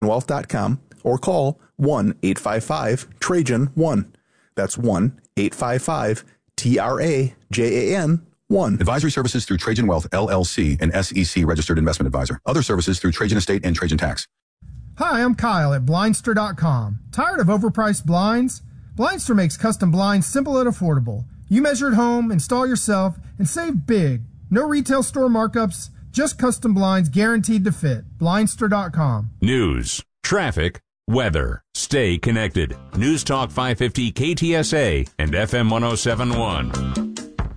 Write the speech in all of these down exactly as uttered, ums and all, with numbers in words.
wealth dot com or call one eight five five Trajan one. That's one eight five five T R A J A N one. Advisory services through Trajan Wealth, L L C, an S E C registered investment advisor. Other services through Trajan Estate and Trajan Tax. Hi, I'm Kyle at Blindster dot com. Tired of overpriced blinds? Blindster makes custom blinds simple and affordable. You measure at home, install yourself, and save big. No retail store markups, just custom blinds guaranteed to fit. Blindster dot com. News, traffic, weather. Stay connected. News Talk five fifty K T S A and F M one oh seven point one.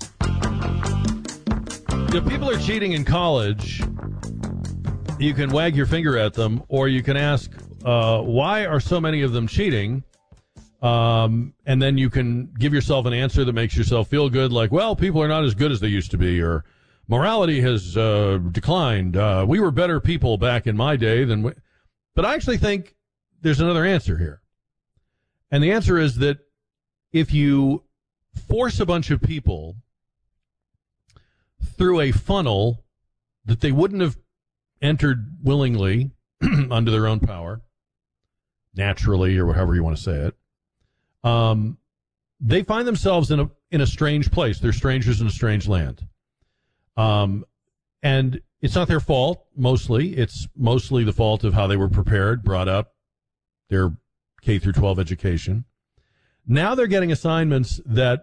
If people are cheating in college, you can wag your finger at them, or you can ask, uh, why are so many of them cheating? Um, and then you can give yourself an answer that makes yourself feel good, like, well, people are not as good as they used to be, or morality has uh, declined. Uh, we were better people back in my day than we... But I actually think there's another answer here. And the answer is that if you force a bunch of people through a funnel that they wouldn't have entered willingly under their own power, naturally, or however you want to say it, um, they find themselves in a in a strange place. They're strangers in a strange land. Um, and it's not their fault, mostly. It's mostly the fault of how they were prepared, brought up, their K through twelve education. Now they're getting assignments that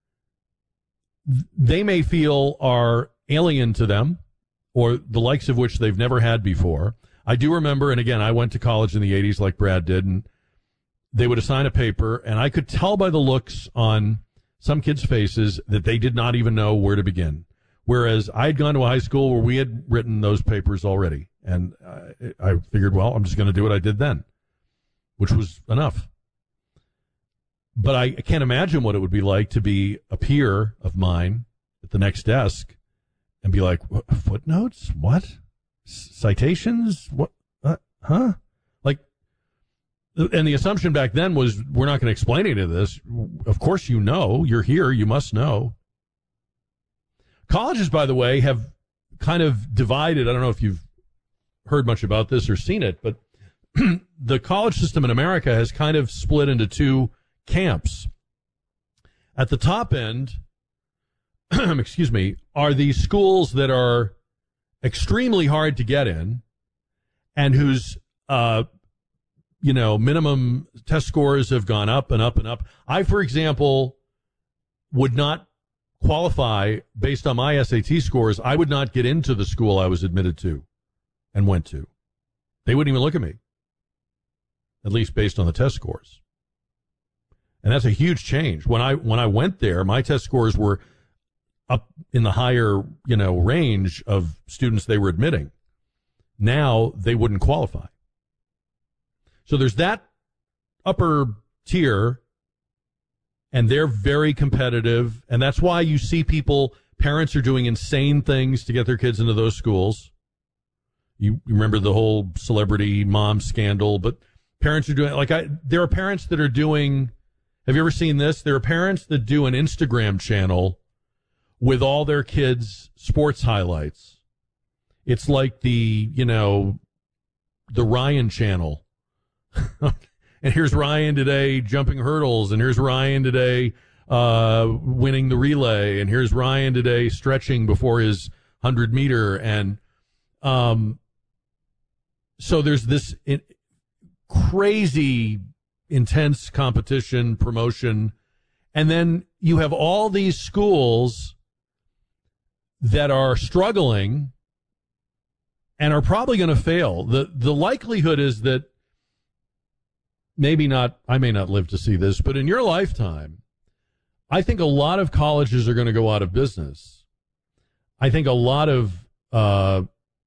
they may feel are alien to them, or the likes of which they've never had before. I do remember, and again, I went to college in the eighties like Brad did, and they would assign a paper, and I could tell by the looks on some kids' faces that they did not even know where to begin. Whereas I had gone to a high school where we had written those papers already, and I, I figured, well, I'm just going to do what I did then, which was enough. But I can't imagine what it would be like to be a peer of mine at the next desk and be like, footnotes? What? Citations? What? Uh, huh? Like, and the assumption back then was, we're not going to explain any of this. Of course you know. You're here. You must know. Colleges, by the way, have kind of divided. I don't know if you've heard much about this or seen it, but the college system in America has kind of split into two camps. At the top end, excuse me, are these schools that are extremely hard to get in and whose, uh, you know, minimum test scores have gone up and up and up. I, for example, would not qualify based on my S A T scores. I would not get into the school I was admitted to and went to. They wouldn't even look at me, at least based on the test scores. And that's a huge change. When I when I went there, my test scores were up in the higher, you know, range of students they were admitting. Now they wouldn't qualify. So there's that upper tier, and they're very competitive, and that's why you see people, parents are doing insane things to get their kids into those schools. You, you remember the whole celebrity mom scandal, but parents are doing, like, I, there are parents that are doing, have you ever seen this? There are parents that do an Instagram channel with all their kids' sports highlights. It's like the, you know, the Ryan channel. And here's Ryan today jumping hurdles, and here's Ryan today uh, winning the relay, and here's Ryan today stretching before his hundred meter, and um, so there's this in- crazy, intense competition, promotion, and then you have all these schools that are struggling and are probably going to fail. The the likelihood is that maybe not, I may not live to see this, but in your lifetime, I think a lot of colleges are going to go out of business. I think a lot of, uh,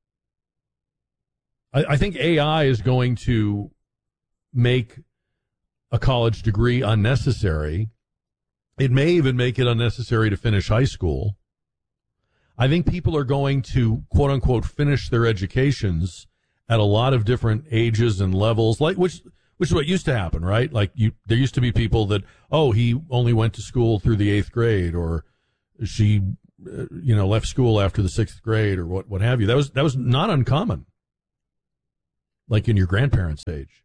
I, I think A I is going to make a college degree unnecessary. It may even make it unnecessary to finish high school. I think people are going to, quote unquote, finish their educations at a lot of different ages and levels, like which, which is what used to happen, right? Like you, there used to be people that, oh, he only went to school through the eighth grade, or she, uh, you know, left school after the sixth grade, or what, what have you. That was, that was not uncommon. like in your grandparents' age.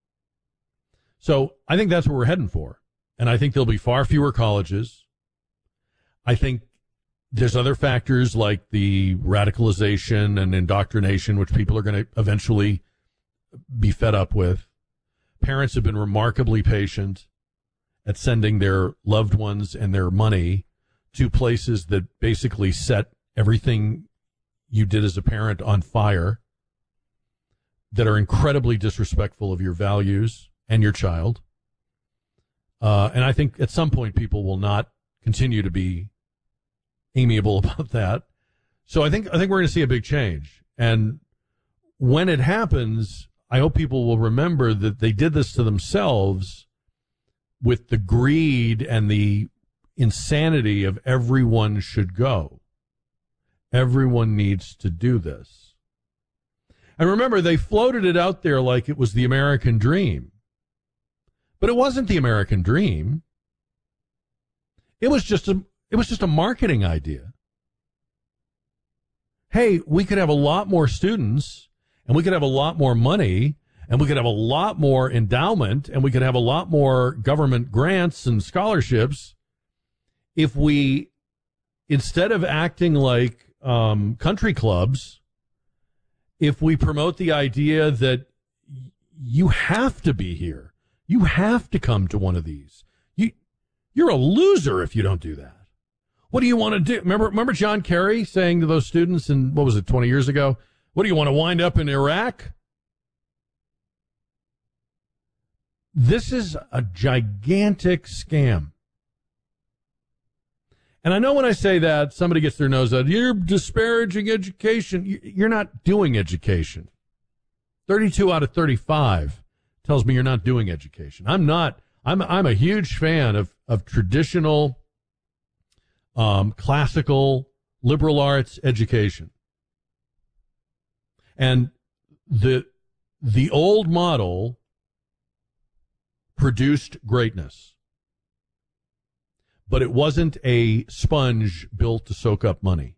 So I think that's what we're heading for. And I think there'll be far fewer colleges. I think there's other factors like the radicalization and indoctrination, which people are going to eventually be fed up with. Parents have been remarkably patient at sending their loved ones and their money to places that basically set everything you did as a parent on fire, that are incredibly disrespectful of your values and your child. Uh, and I think at some point people will not continue to be amiable about that. So I think I think we're going to see a big change. And when it happens, I hope people will remember that they did this to themselves with the greed and the insanity of everyone should go. Everyone needs to do this. And remember, they floated it out there like it was the American dream. But it wasn't the American dream. It was just a it was just a marketing idea. Hey, we could have a lot more students, and we could have a lot more money, and we could have a lot more endowment, and we could have a lot more government grants and scholarships if we, instead of acting like um, country clubs, if we promote the idea that you have to be here. You have to come to one of these. You, you're a loser if you don't do that. What do you want to do? Remember, remember John Kerry saying to those students in, what was it, twenty years ago? What do you want to wind up in Iraq? This is a gigantic scam. And I know when I say that, somebody gets their nose out. You're disparaging education. You're not doing education. thirty-two out of thirty-five tells me you're not doing education. I'm not. I'm I'm a huge fan of of traditional, um, classical liberal arts education. And the the old model produced greatness, but it wasn't a sponge built to soak up money.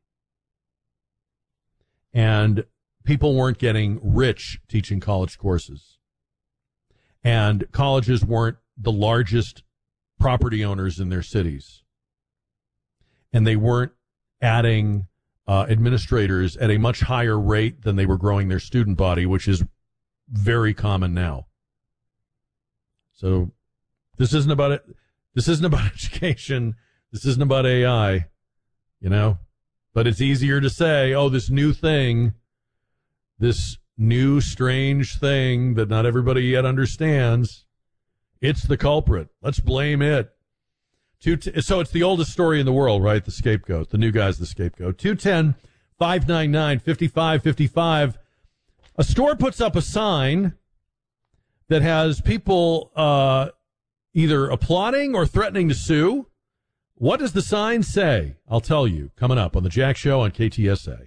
And people weren't getting rich teaching college courses. And colleges weren't the largest property owners in their cities. And they weren't adding uh, administrators at a much higher rate than they were growing their student body, which is very common now. So this isn't about it. This isn't about education. This isn't about A I, you know, but it's easier to say, oh, this new thing, this new strange thing that not everybody yet understands, it's the culprit. Let's blame it. Two t- so it's the oldest story in the world, right? The scapegoat. The new guy's the scapegoat. two one zero, five nine nine, five five five five. A store puts up a sign that has people uh, either applauding or threatening to sue. What does the sign say? I'll tell you. Coming up on the Jack Show on K T S A.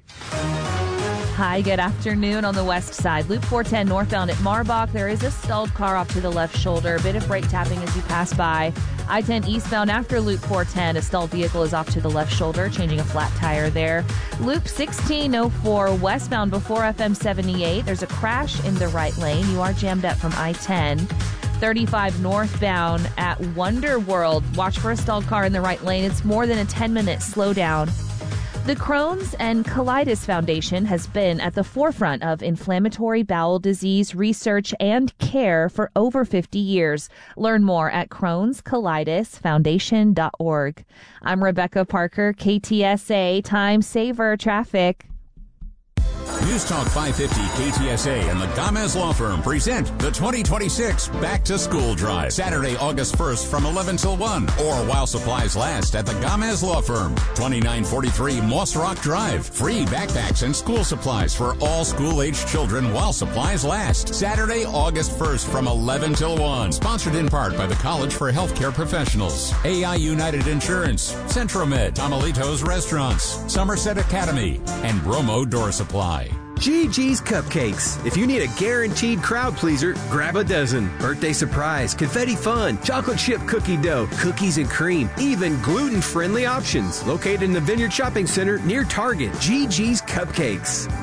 Hi, good afternoon. On the west side, Loop four ten northbound at Marbach, there is a stalled car off to the left shoulder. A bit of brake tapping as you pass by. I ten eastbound after Loop four ten, a stalled vehicle is off to the left shoulder, changing a flat tire there. Loop sixteen oh four westbound before F M seventy-eight, there's a crash in the right lane. You are jammed up from I ten. thirty-five northbound at Wonder World. Watch for a stalled car in the right lane. It's more than a ten-minute slowdown. The Crohn's and Colitis Foundation has been at the forefront of inflammatory bowel disease research and care for over fifty years. Learn more at crohns colitis foundation dot org. I'm Rebecca Parker, K T S A Time Saver Traffic. News Talk five fifty K T S A and the Gomez Law Firm present the twenty twenty-six Back to School Drive. Saturday, August first from eleven till one, or while supplies last at the Gomez Law Firm. twenty-nine forty-three Moss Rock Drive. Free backpacks and school supplies for all school-aged children while supplies last. Saturday, August first from eleven till one. Sponsored in part by the College for Healthcare Professionals, A I United Insurance, Centromed, Tamalitos Restaurants, Somerset Academy, and Bromo Door Supply. G G's Cupcakes. If you need a guaranteed crowd pleaser, grab a dozen. Birthday surprise, confetti fun, chocolate chip cookie dough, cookies and cream, even gluten-friendly options. Located in the Vineyard Shopping Center near Target. G G's Cupcakes.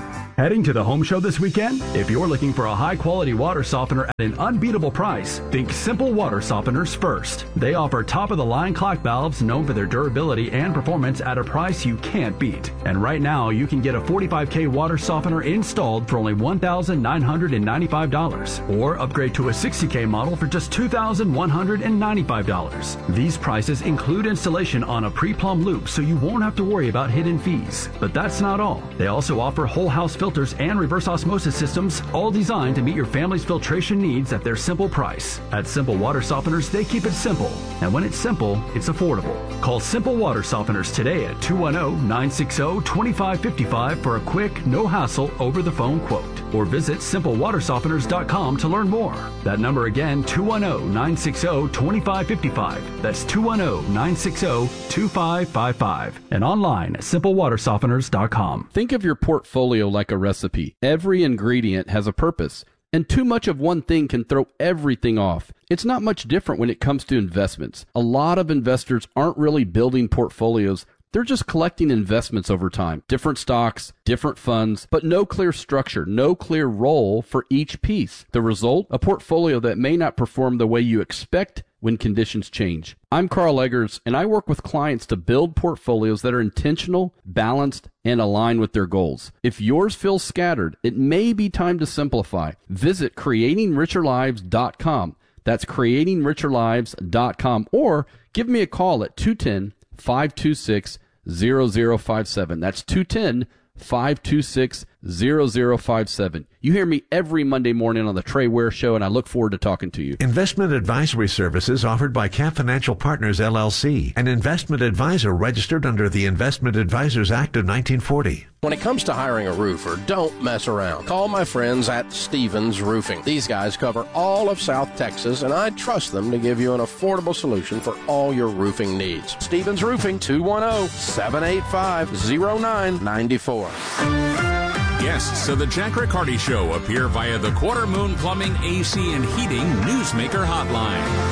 Heading to the home show this weekend? If you're looking for a high-quality water softener at an unbeatable price, think Simple Water Softeners first. They offer top-of-the-line clock valves known for their durability and performance at a price you can't beat. And right now, you can get a forty-five K water softener installed for only one thousand nine hundred ninety-five dollars, or upgrade to a sixty K model for just two thousand one hundred ninety-five dollars. These prices include installation on a pre-plumb loop, so you won't have to worry about hidden fees. But that's not all. They also offer whole house filters and reverse osmosis systems, all designed to meet your family's filtration needs at their simple price. At Simple Water Softeners, they keep it simple. And when it's simple, it's affordable. Call Simple Water Softeners today at two one zero, nine six zero, two five five five for a quick, no-hassle, over-the-phone quote. Or visit simple water softeners dot com to learn more. That number again, two one zero, nine six zero, two five five five. That's two one zero, nine six zero, two five five five. And online at simple water softeners dot com. Think of your portfolio like a recipe. Every ingredient has a purpose, and too much of one thing can throw everything off. It's not much different when it comes to investments. A lot of investors aren't really building portfolios. They're just collecting investments over time. Different stocks, different funds, but no clear structure, no clear role for each piece. The result? A portfolio that may not perform the way you expect when conditions change. I'm Carl Eggers, and I work with clients to build portfolios that are intentional, balanced, and aligned with their goals. If yours feels scattered, it may be time to simplify. Visit creating richer lives dot com. That's creating richer lives dot com, or give me a call at two one zero, five two six, zero zero five seven. That's two one zero, five two six, zero zero five seven. You hear me every Monday morning on the Trey Ware Show, and I look forward to talking to you. Investment advisory services offered by Cap Financial Partners, L L C, an investment advisor registered under the Investment Advisors Act of nineteen forty. When it comes to hiring a roofer, don't mess around. Call my friends at Stevens Roofing. These guys cover all of South Texas, and I trust them to give you an affordable solution for all your roofing needs. Stevens Roofing, two one zero, seven eight five, zero nine nine four. Guests of the Jack Riccardi Show appear via the Quarter Moon Plumbing, A C, and Heating Newsmaker Hotline.